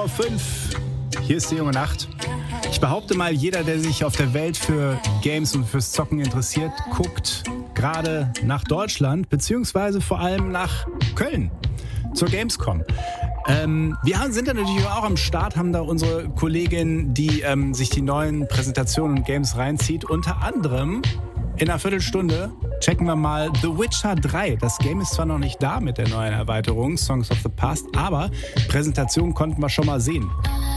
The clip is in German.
5:05 Uhr. Hier ist die junge Nacht. Ich behaupte mal, jeder, der sich auf der Welt für Games und fürs Zocken interessiert, guckt gerade nach Deutschland, beziehungsweise vor allem nach Köln zur Gamescom. Wir sind da natürlich auch am Start, haben da unsere Kollegin, die sich die neuen Präsentationen und Games reinzieht. Unter anderem in einer Viertelstunde checken wir mal The Witcher 3. Das Game ist zwar noch nicht da mit der neuen Erweiterung Songs of the Past, aber Präsentation konnten wir schon mal sehen.